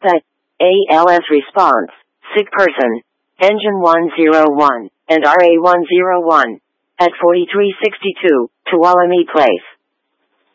set. ALS response. Sick person. Engine 101 and RA101 at 4362, Tuolumne Place.